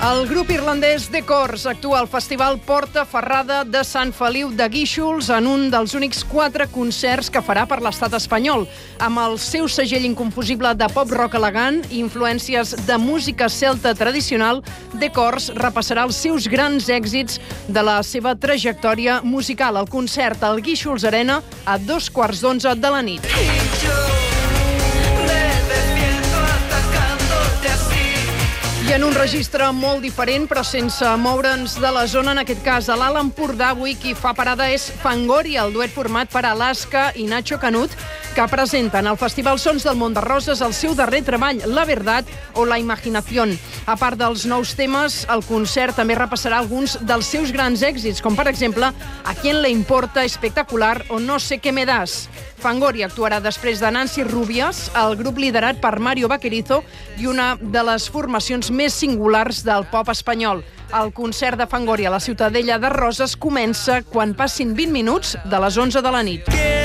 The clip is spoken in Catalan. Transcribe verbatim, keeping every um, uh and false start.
El grup irlandès The Corrs actua al Festival Porta Ferrada de Sant Feliu de Guíxols en un dels únics quatre concerts que farà per l'estat espanyol. Amb el seu segell inconfusible de pop-rock elegant i influències de música celta tradicional, The Corrs repassarà els seus grans èxits de la seva trajectòria musical. El concert al Guíxols Arena a dos quarts d'onze de la nit. I en un registre molt diferent, però sense moure'ns de la zona, en aquest cas a l'Alt Empordà, avui qui fa parada és Fangoria, el duet format per Alaska i Nacho Canut, que presenten al Festival Sons del Mont de Roses el seu darrer treball, La Verdad o La Imaginación. A part dels nous temes, el concert també repassarà alguns dels seus grans èxits, com per exemple A quien le importa, Espectacular o No sé qué me das. Fangoria actuarà després de Nancy Rubias, el grup liderat per Mario Vaquerizo i una de les formacions més singulars del pop espanyol. El concert de Fangoria a la Ciutadella de Roses comença quan passin vint minuts de les onze de la nit.